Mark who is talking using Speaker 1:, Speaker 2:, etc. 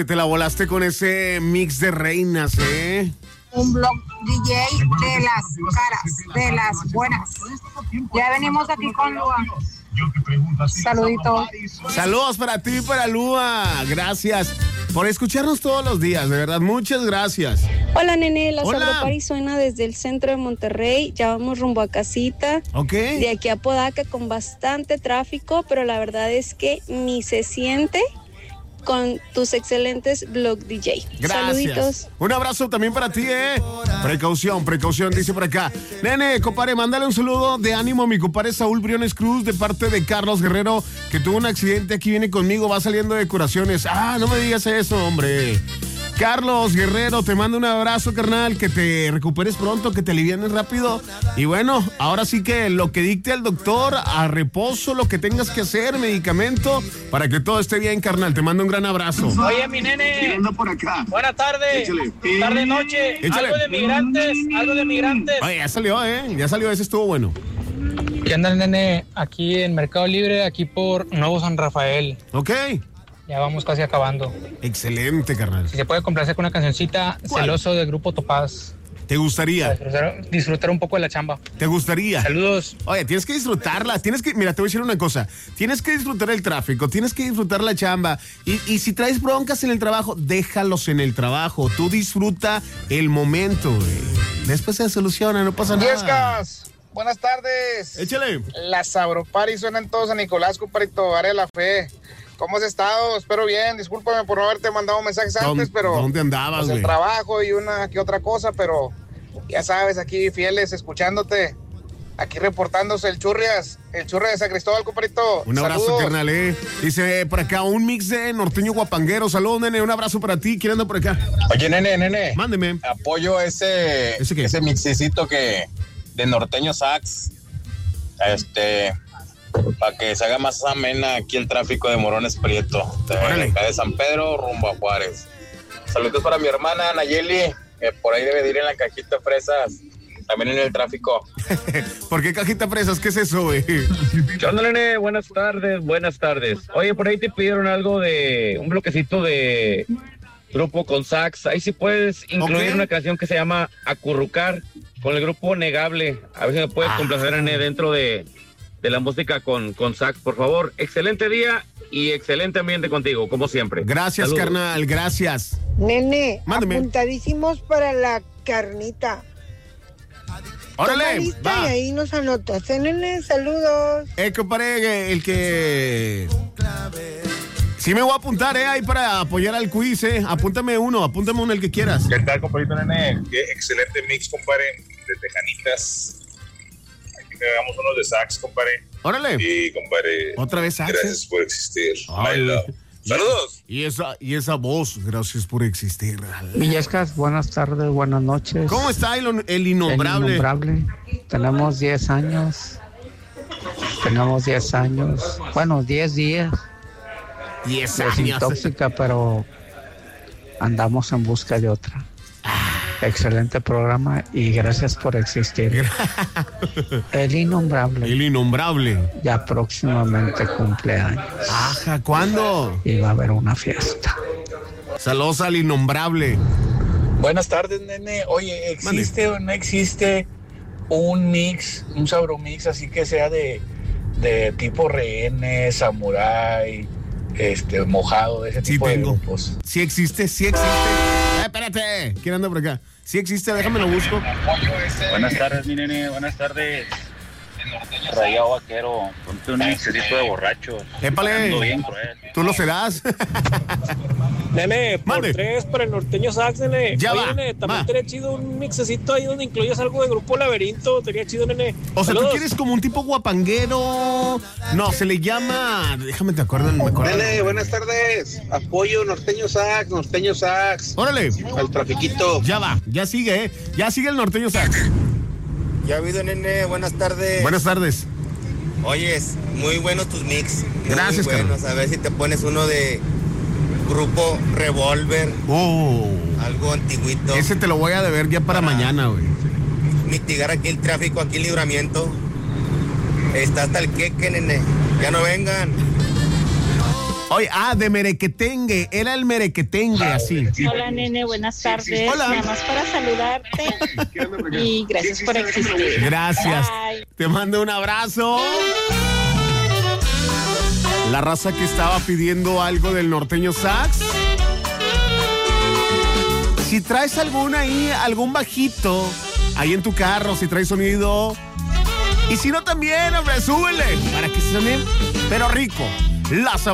Speaker 1: Te la volaste con ese mix de reinas, ¿eh?
Speaker 2: Un blog DJ de las caras, de las buenas. Ya venimos aquí con Lua. Saluditos.
Speaker 1: Saludos para ti y para Lua. Gracias por escucharnos todos los días, de verdad, muchas gracias.
Speaker 3: Hola, nene, la
Speaker 1: Hola.
Speaker 3: Sabropari suena desde el centro de Monterrey. Ya vamos rumbo a casita.
Speaker 1: Ok.
Speaker 3: De aquí a Podaca con bastante tráfico, pero la verdad es que ni se siente con tus excelentes blog DJ.
Speaker 1: Gracias.
Speaker 3: Saluditos.
Speaker 1: Un abrazo también para ti, ¿eh? Precaución, dice por acá. Nene, compadre, mándale un saludo de ánimo a mi compadre Saúl Briones Cruz de parte de Carlos Guerrero, que tuvo un accidente, aquí viene conmigo, va saliendo de curaciones. Ah, no me digas eso, hombre. Carlos Guerrero, te mando un abrazo, carnal, que te recuperes pronto, que te alivianes rápido. Y bueno, ahora sí que lo que dicte el doctor, a reposo, lo que tengas que hacer, medicamento, para que todo esté bien, carnal. Te mando un gran abrazo.
Speaker 4: Oye, mi nene.
Speaker 1: Por acá.
Speaker 4: Buenas tardes.
Speaker 1: Échale.
Speaker 4: Tarde, noche.
Speaker 1: Échale.
Speaker 4: Algo de migrantes.
Speaker 1: Oye, ya salió, ese estuvo bueno.
Speaker 5: ¿Qué onda, nene? Aquí en Mercado Libre, aquí por Nuevo San Rafael.
Speaker 1: Ok.
Speaker 5: Ya vamos casi acabando.
Speaker 1: Excelente, carnal.
Speaker 5: Si se puede complacer con una cancioncita,
Speaker 1: ¿Cuál?
Speaker 5: Celoso del Grupo Topaz.
Speaker 1: ¿Te gustaría?
Speaker 5: Disfrutar un poco de la chamba.
Speaker 1: ¿Te gustaría?
Speaker 5: Saludos.
Speaker 1: Oye, tienes que disfrutarla, mira, te voy a decir una cosa, tienes que disfrutar el tráfico, tienes que disfrutar la chamba, y si traes broncas en el trabajo, déjalos en el trabajo, tú disfruta el momento, güey. Después se soluciona, no pasa nada.
Speaker 6: Yescas, buenas tardes.
Speaker 1: Échale.
Speaker 6: La Sabropari suena en todos a Nicolás, compadrito, área de la fe. ¿Cómo has estado? Espero bien. Discúlpame por no haberte mandado mensajes antes, pero...
Speaker 1: ¿Dónde andabas,
Speaker 6: pues,
Speaker 1: güey?
Speaker 6: el trabajo y una que otra cosa, pero ya sabes, aquí fieles, escuchándote. Aquí reportándose el Churrias de San Cristóbal, compadrito.
Speaker 1: Un abrazo,
Speaker 6: Saludos.
Speaker 1: carnal, Dice por acá, un mix de norteño guapanguero. Saludos, nene, un abrazo para ti. ¿Quién anda por acá?
Speaker 7: Oye, nene.
Speaker 1: Mándeme.
Speaker 7: Apoyo ese mixicito de norteño sax. Para que se haga más amena aquí el tráfico de Morones Prieto. De acá de San Pedro rumbo a Juárez. Saludos para mi hermana Nayeli, que por ahí debe de ir en la cajita de fresas. También en el tráfico.
Speaker 1: ¿Por qué cajita fresas? ¿Qué es eso, güey?
Speaker 8: ¿Qué onda, nene? Buenas tardes. Oye, por ahí te pidieron algo de un bloquecito de grupo con sax. Ahí sí puedes incluir una canción que se llama Acurrucar con el grupo Negable. A ver si me puedes complacer, nene, dentro de la música con sax, por favor. Excelente día y excelente ambiente contigo, como siempre.
Speaker 1: Gracias,
Speaker 8: Saludos.
Speaker 1: carnal, gracias.
Speaker 9: Nene,
Speaker 1: Mándeme.
Speaker 9: apuntadísimos para la carnita.
Speaker 1: ¡Órale!
Speaker 9: Toma lista
Speaker 1: Va.
Speaker 9: y ahí nos anotas, nene, saludos.
Speaker 1: Compadre, el que... Sí me voy a apuntar, ahí para apoyar al quiz, Apúntame uno el que quieras.
Speaker 10: ¿Qué tal, compadrito, nene? Qué excelente mix, compadre, de tejanitas. Aquí te hagamos unos de sax, compadre.
Speaker 1: órale.
Speaker 10: Y, compadre,
Speaker 1: otra vez sax.
Speaker 10: gracias por existir.
Speaker 1: Ay,
Speaker 10: My love. Saludos.
Speaker 1: Y esa voz, gracias por existir.
Speaker 11: Villescas, buenas tardes, buenas noches.
Speaker 1: ¿Cómo está el innombrable?
Speaker 11: El innombrable. Tenemos 10 años. Bueno, 10 días.
Speaker 1: 10 años.
Speaker 11: Desintóxica, pero andamos en busca de otra. Excelente programa y gracias por existir. El innombrable.
Speaker 1: El innombrable.
Speaker 11: Ya próximamente cumpleaños.
Speaker 1: Ajá, ¿cuándo?
Speaker 11: Y va a haber una fiesta.
Speaker 1: Saludos al innombrable.
Speaker 12: Buenas tardes, nene. Oye, ¿existe o no existe un mix, un sabromix así que sea de tipo rehenes, samurái, mojado, de ese tipo de grupos?
Speaker 1: Sí existe. Espérate. ¿Quién anda por acá? Sí existe, déjame lo busco.
Speaker 13: Buenas tardes, mi nene, buenas tardes. Rayado Vaquero, ponte un mixecito de borrachos.
Speaker 1: Épale,
Speaker 13: Ando bien cruel.
Speaker 1: tú lo serás.
Speaker 14: Nene, por 3 para el norteño sax, nene.
Speaker 1: Ya
Speaker 14: Oye,
Speaker 1: va,
Speaker 14: nene, también
Speaker 1: va.
Speaker 14: estaría chido un mixecito ahí donde incluyas algo de Grupo Laberinto. Estaría chido, nene.
Speaker 1: O sea, ¿tú
Speaker 14: Saludos.
Speaker 1: quieres como un tipo guapanguero? No, se le llama... Déjame te acuerdo.
Speaker 15: Nene, buenas tardes. Apoyo norteño sax.
Speaker 1: Órale.
Speaker 15: Al trafiquito.
Speaker 1: Ya va, ya sigue, Ya sigue el norteño sax.
Speaker 16: Ya ha habido, nene, buenas tardes.
Speaker 1: Buenas tardes.
Speaker 16: Oyes, muy buenos tus mix.
Speaker 1: Gracias,
Speaker 16: muy buenos. A ver si te pones uno de Grupo Revolver. Algo antiguito.
Speaker 1: Ese te lo voy a deber ya para mañana, güey.
Speaker 16: Mitigar aquí el tráfico, aquí el libramiento. Está hasta el queque, nene. Ya no vengan.
Speaker 1: Oye, de merequetengue, era el merequetengue, así.
Speaker 17: Hola, nene, buenas tardes.
Speaker 1: Hola.
Speaker 17: Nada más para saludarte y gracias por existir.
Speaker 1: Gracias.
Speaker 17: Bye.
Speaker 1: Te mando un abrazo. La raza que estaba pidiendo algo del norteño sax. Si traes algún bajito ahí en tu carro, si traes sonido. Y si no también, hombre, súbele para que suene, pero rico. Las